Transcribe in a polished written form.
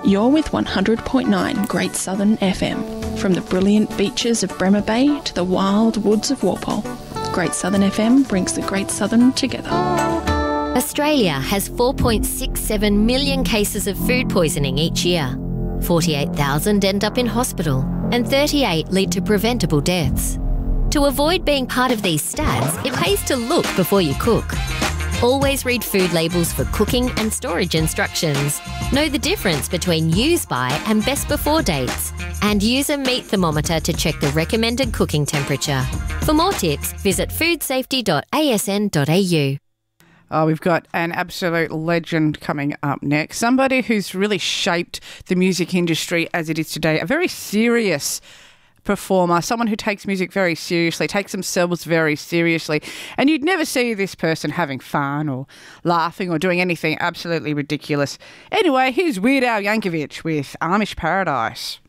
You're with 100.9 Great Southern FM. From the brilliant beaches of Bremer Bay to the wild woods of Walpole, Great Southern FM brings the Great Southern together. Australia has 4.67 million cases of food poisoning each year. 48,000 end up in hospital and 38 lead to preventable deaths. To avoid being part of these stats, it pays to look before you cook. Always read food labels for cooking and storage instructions. Know the difference between use by and best before dates. And use a meat thermometer to check the recommended cooking temperature. For more tips, visit foodsafety.asn.au. Oh, we've got an absolute legend coming up next. Somebody who's really shaped the music industry as it is today. A very serious performer, someone who takes music very seriously, takes themselves very seriously. And you'd never see this person having fun or laughing or doing anything absolutely ridiculous. Anyway, here's Weird Al Yankovic with Amish Paradise.